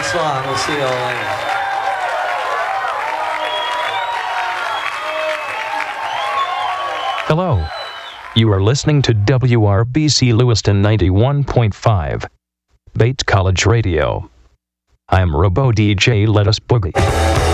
Bonsoir, we'll see you all later. Hello. You are listening to WRBC Lewiston 91.5, Bates College Radio. I'm Robo DJ Let Us Boogie.